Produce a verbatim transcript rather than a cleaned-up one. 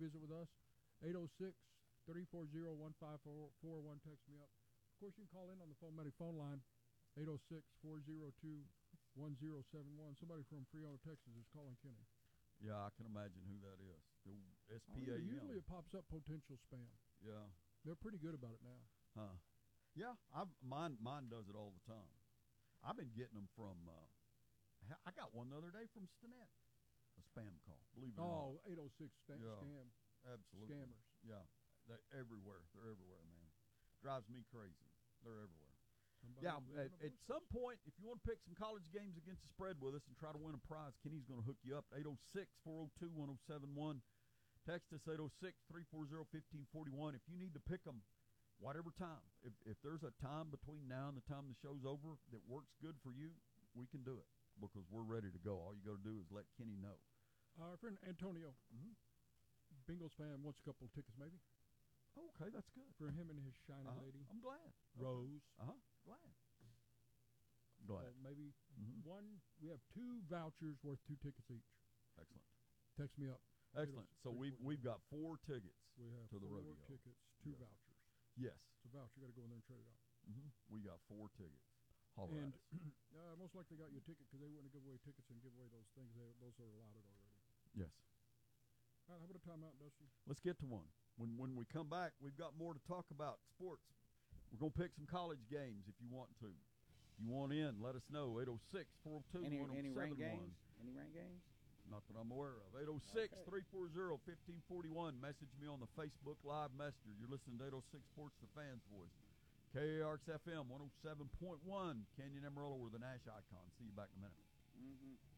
visit with us. eight oh six, three four zero, one five four one. Text me up. Of course, you can call in on the Phone Medic phone line, eight oh six, four oh two, one oh seven one. Somebody from Freona, Texas is calling Kenny. Yeah, I can imagine who that is. The S Oh, P A M. usually it pops up potential spam. Yeah. They're pretty good about it now. Huh. Yeah, I've, mine mine does it all the time. I've been getting them from, uh, I got one the other day from Stinnett, a spam call, believe it or Oh, not. eight oh six sta- Yeah. scam. Absolutely. Scammers. Yeah, they're everywhere. They're everywhere, man. Drives me crazy. They're everywhere. Somebody's Yeah, leaving at, a at voice some point, if you want to pick some college games against the spread with us and try to win a prize, Kenny's going to hook you up. eight oh six, four oh two, one oh seven one. Text us eight oh six, three four zero, one five four one. If you need to pick them, whatever time. If, if there's a time between now and the time the show's over that works good for you, we can do it because we're ready to go. All you got to do is let Kenny know. Our friend Antonio, Mm-hmm. Bengals fan, wants a couple of tickets maybe Okay, that's good. for him and his shiny Uh-huh. lady, I'm glad. Rose. Uh-huh. Glad. Well, Glad. maybe Mhm. one. We have two vouchers worth two tickets each. Excellent. Text me up. Excellent. So we've we've got four tickets We have to the four rodeo. tickets, two Yeah. vouchers. Yes. It's a voucher. You got to go in there and trade it out. Mm-hmm. We got four tickets. Holler And at us. uh, most likely got you a ticket because they wouldn't give away tickets and give away those things. They, those are allotted already. Yes. All right, how about a timeout, Dusty? Let's get to one. When when we come back, we've got more to talk about sports. We're going to pick some college games if you want to. If you want in, let us know. eight oh six, four oh two, Any one oh any seven ranked one. games? Any ranked games? Not that I'm aware of. eight oh six, Okay. three four zero, one five four one. Message me on the Facebook Live Messenger. You're listening to eight oh six Sports, the Fans Voice. K A R X F M one oh seven point one. Canyon Amarillo, we're the Nash icon. See you back in a minute. Mm-hmm.